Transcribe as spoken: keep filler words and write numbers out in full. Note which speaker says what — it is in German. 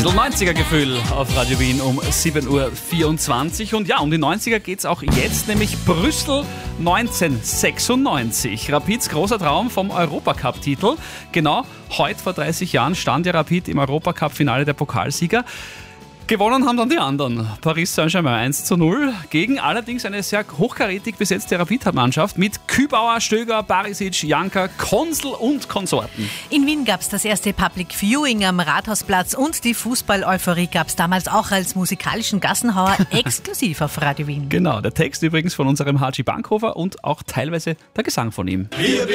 Speaker 1: bisschen neunziger-Gefühl auf Radio Wien um sieben Uhr vierundzwanzig. Und ja, um die neunziger geht es auch jetzt, nämlich Brüssel neunzehnhundertsechsundneunzig. Rapids großer Traum vom Europacup-Titel. Genau, heute vor dreißig Jahren stand ja Rapid im Europacup-Finale der Pokalsieger. Gewonnen haben dann die anderen. Paris Saint-Germain eins zu null gegen allerdings eine sehr hochkarätig besetzte Rapid-Mannschaft mit Kübauer, Stöger, Barisic, Janka, Konsel und Konsorten.
Speaker 2: In Wien gab es das erste Public Viewing am Rathausplatz und die Fußball-Euphorie gab es damals auch als musikalischen Gassenhauer exklusiv auf Radio Wien.
Speaker 1: Genau, der Text übrigens von unserem Haji Bankhofer und auch teilweise der Gesang von ihm. Wir